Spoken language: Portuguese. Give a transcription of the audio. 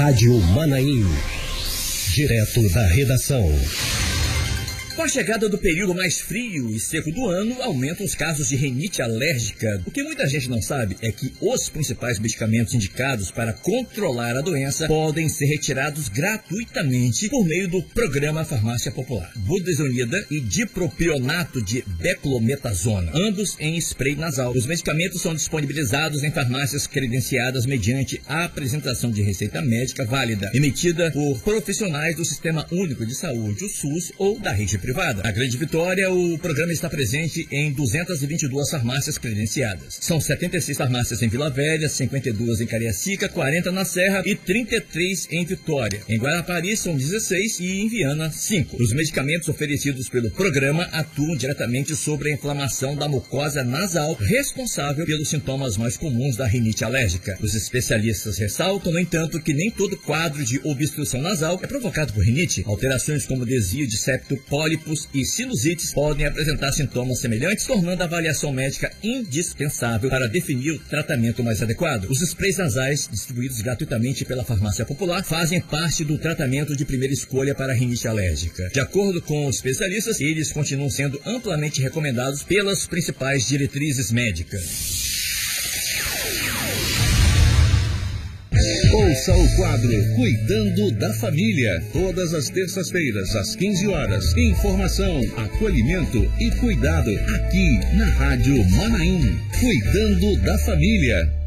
Rádio Manaim. Direto da redação. Com a chegada do período mais frio e seco do ano, aumentam os casos de rinite alérgica. O que muita gente não sabe é que os principais medicamentos indicados para controlar a doença podem ser retirados gratuitamente por meio do programa Farmácia Popular. Budesonida e dipropionato de beclometasona, ambos em spray nasal. Os medicamentos são disponibilizados em farmácias credenciadas mediante a apresentação de receita médica válida, emitida por profissionais do Sistema Único de Saúde, o SUS, ou da rede privada. Na Grande Vitória, o programa está presente em 222 farmácias credenciadas. São 76 farmácias em Vila Velha, 52 em Cariacica, 40 na Serra e 33 em Vitória. Em Guarapari são 16 e em Viana 5. Os medicamentos oferecidos pelo programa atuam diretamente sobre a inflamação da mucosa nasal, responsável pelos sintomas mais comuns da rinite alérgica. Os especialistas ressaltam, no entanto, que nem todo quadro de obstrução nasal é provocado por rinite. Alterações como desvio de septo, pólipos e sinusites podem apresentar sintomas semelhantes, tornando a avaliação médica indispensável para definir o tratamento mais adequado. Os sprays nasais, distribuídos gratuitamente pela Farmácia Popular, fazem parte do tratamento de primeira escolha para a rinite alérgica. De acordo com os especialistas, eles continuam sendo amplamente recomendados pelas principais diretrizes médicas. Ouça o quadro Cuidando da Família, todas as terças-feiras, às 15 horas. Informação, acolhimento e cuidado, aqui na Rádio Manaim. Cuidando da Família.